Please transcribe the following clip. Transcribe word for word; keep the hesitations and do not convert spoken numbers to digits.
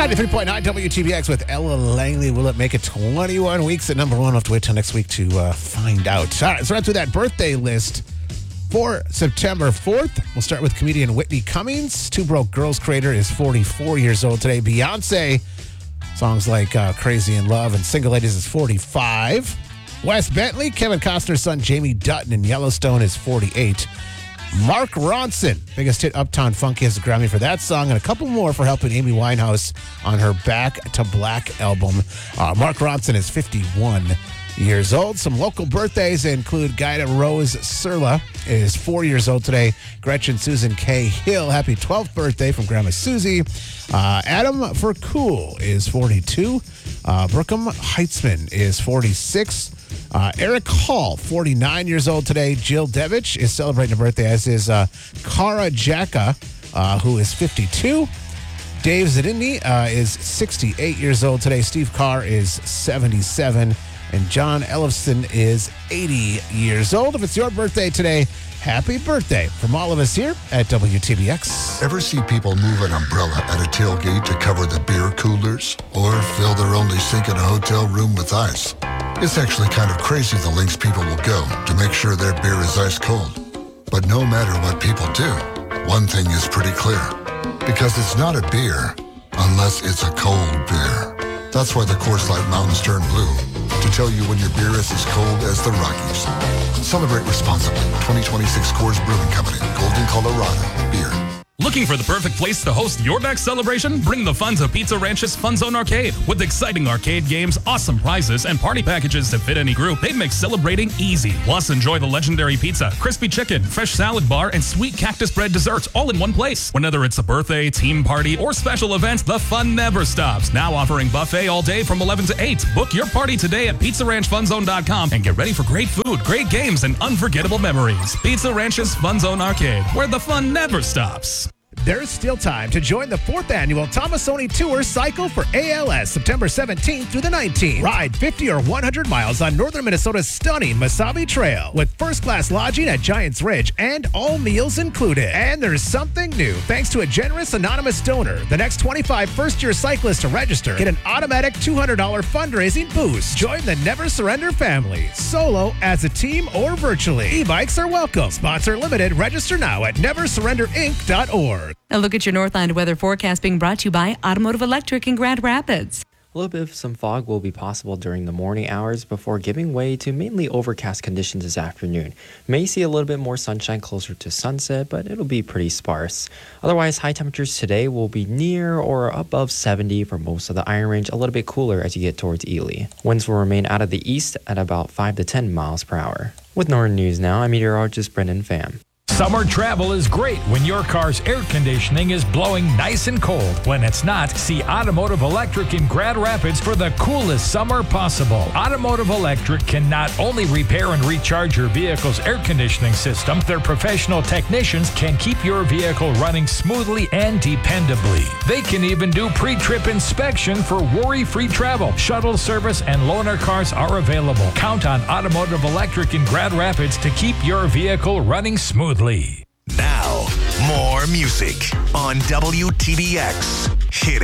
ninety-three point nine W T B X with Ella Langley. Will it make it twenty-one weeks at number one? We'll have to wait till next week to uh, find out. All right, let's run through that birthday list for September fourth. We'll start with comedian Whitney Cummings. Two Broke Girls creator is forty-four years old today. Beyonce, songs like uh, Crazy in Love and Single Ladies is forty-five. Wes Bentley, Kevin Costner's son Jamie Dutton in Yellowstone is forty-eight. Mark Ronson, biggest hit Uptown Funk, has a Grammy for that song, and a couple more for helping Amy Winehouse on her Back to Black album. Uh, Mark Ronson is fifty-one years old. Some local birthdays include Guida Rose Surla is four years old today. Gretchen Susan K. Hill, happy twelfth birthday from Grandma Susie. Uh, Adam Vercool is forty-two. Uh, Brookham Heitzman is forty-six. Uh, Eric Hall, forty-nine years old today. Jill Devich is celebrating a birthday, as is uh, Kara Jacka, uh, who is fifty-two. Dave Zadini uh, is sixty-eight years old today. Steve Carr is seventy-seven. And John Ellefson is eighty years old. If it's your birthday today, happy birthday from all of us here at W T B X. Ever see people move an umbrella at a tailgate to cover the beer coolers? Or fill their only sink in a hotel room with ice? It's actually kind of crazy the lengths people will go to make sure their beer is ice cold. But no matter what people do, one thing is pretty clear. Because it's not a beer unless it's a cold beer. That's why the Coors Light mountains turn blue. To tell you when your beer is as cold as the Rockies. Celebrate responsibly. twenty twenty-six Coors Brewing Company, Golden, Colorado. Beer. Looking for the perfect place to host your next celebration? Bring the fun to Pizza Ranch's Fun Zone Arcade. With exciting arcade games, awesome prizes, and party packages to fit any group, they make celebrating easy. Plus, enjoy the legendary pizza, crispy chicken, fresh salad bar, and sweet cactus bread desserts all in one place. Whether it's a birthday, team party, or special event, the fun never stops. Now offering buffet all day from eleven to eight. Book your party today at pizza ranch fun zone dot com and get ready for great food, great games, and unforgettable memories. Pizza Ranch's Fun Zone Arcade, where the fun never stops. There's still time to join the fourth annual Tomasoni Tour Cycle for A L S, September seventeenth through the nineteenth. Ride fifty or one hundred miles on northern Minnesota's stunning Mesabi Trail with first-class lodging at Giants Ridge and all meals included. And there's something new. Thanks to a generous anonymous donor, the next twenty-five first-year cyclists to register get an automatic two hundred dollars fundraising boost. Join the Never Surrender family, solo, as a team, or virtually. E-bikes are welcome. Sponsor limited. Register now at never surrender inc dot org. A look at your Northland weather forecast being brought to you by Automotive Electric in Grand Rapids. A little bit of some fog will be possible during the morning hours before giving way to mainly overcast conditions this afternoon. May see a little bit more sunshine closer to sunset, but it'll be pretty sparse. Otherwise, high temperatures today will be near or above seventy for most of the Iron Range, a little bit cooler as you get towards Ely. Winds will remain out of the east at about five to ten miles per hour. With Northern News now, I'm meteorologist Brendan Pham. Summer travel is great when your car's air conditioning is blowing nice and cold. When it's not, see Automotive Electric in Grand Rapids for the coolest summer possible. Automotive Electric can not only repair and recharge your vehicle's air conditioning system, their professional technicians can keep your vehicle running smoothly and dependably. They can even do pre-trip inspection for worry-free travel. Shuttle service and loaner cars are available. Count on Automotive Electric in Grand Rapids to keep your vehicle running smoothly. Now, more music on W T B X. Hit it.